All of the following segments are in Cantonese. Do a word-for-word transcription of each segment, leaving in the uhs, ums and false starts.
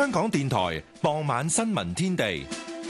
香港電台傍晚新聞天地。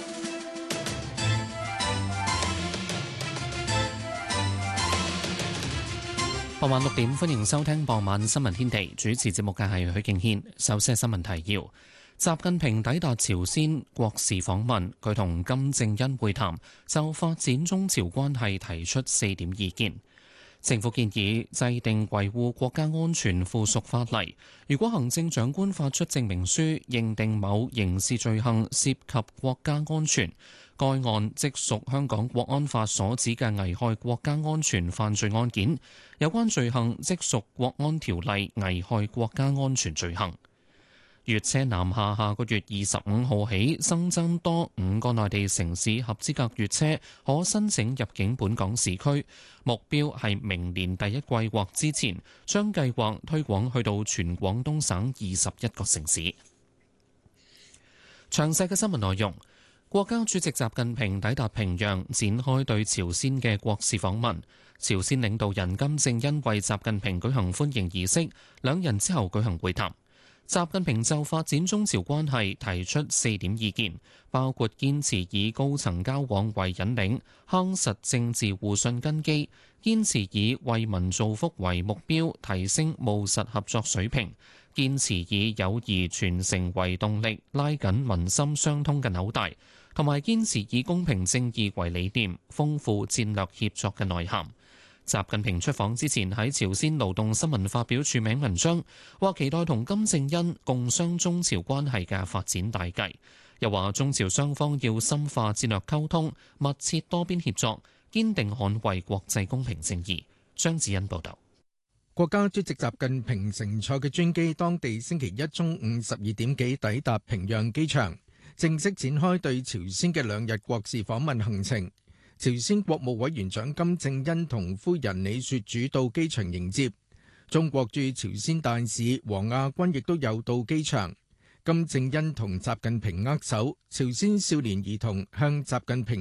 傍晚六點，歡迎收聽傍晚新聞天地。主持節目嘅係許敬軒。首先係新聞提要：習近平抵達朝鮮國事訪問，佢同金正恩會談，就發展中朝關係提出四點意見。政府建議制定維護國家安全附屬法例，如果行政長官發出證明書，認定某刑事罪行涉及國家安全，該案即屬香港國安法所指嘅危害國家安全犯罪案件，有關罪行即屬國安條例危害國家安全罪行。粵車南下下個月二十五號起新增多五個內地城市合資格粵車可申請入境本港市區，目標係明年第一季或之前將計劃推廣去到全廣東省二十一個城市。詳細嘅新聞內容。國家主席習近平抵達平壤，展開對朝鮮嘅國事訪問。朝鮮領導人金正恩為習近平舉行歡迎儀式，兩人之後舉行會談。習近平就發展中朝關係提出四點意見，包括堅持以高層交往為引領，夯實政治互信根基；堅持以為民造福為目標，提升務實合作水平；堅持以友誼傳承為動力，拉緊民心相通嘅紐帶；同埋堅持以公平正義為理念，豐富戰略協作嘅內涵。習近平出訪之前喺朝鮮勞動新聞發表署名文章，話期待同金正恩共商中朝關係嘅發展大計，又話中朝雙方要深化戰略溝通，密切多邊協作，堅定捍衛國際公平正義。張子欣報道。 國家主席習近平乘坐嘅專機當地星期一中午十二點幾抵達平壤機場，正式展開對朝鮮嘅兩日國事訪問行程。朝鮮國務委員長金正恩同夫人李雪主到機場迎接，中國駐朝鮮大使王亞軍亦都有到機場。金正恩同習近平握手，朝鮮少年兒童向習近平